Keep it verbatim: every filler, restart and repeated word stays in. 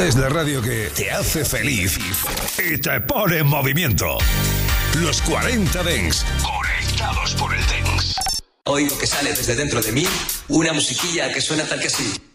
Esta es la radio que te hace feliz y te pone en movimiento. Los cuarenta Dance, conectados por el Dance. Oigo que sale desde dentro de mí una musiquilla que suena tal que así.